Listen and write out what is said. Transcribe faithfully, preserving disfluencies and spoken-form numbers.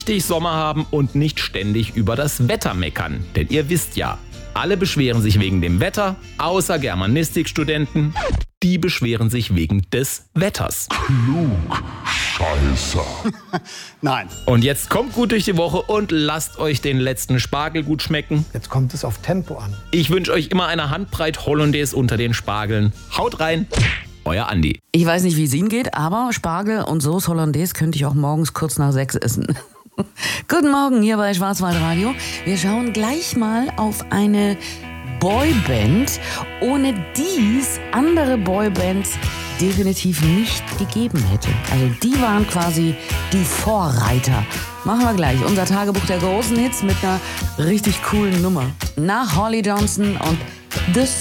richtig Sommer haben und nicht ständig über das Wetter meckern. Denn ihr wisst ja, alle beschweren sich wegen dem Wetter, außer Germanistikstudenten. Die beschweren sich wegen des Wetters. Klug, Scheiße. Nein. Und jetzt kommt gut durch die Woche und lasst euch den letzten Spargel gut schmecken. Jetzt kommt es auf Tempo an. Ich wünsche euch immer eine Handbreit Hollandaise unter den Spargeln. Haut rein, euer Andi. Ich weiß nicht, wie es Ihnen geht, aber Spargel und Sauce Hollandaise könnte ich auch morgens kurz nach sechs essen. Guten Morgen hier bei Schwarzwaldradio. Wir schauen gleich mal auf eine Boyband, ohne die es andere Boybands definitiv nicht gegeben hätte. Also die waren quasi die Vorreiter. Machen wir gleich unser Tagebuch der großen Hits mit einer richtig coolen Nummer. Nach Holly Johnson und The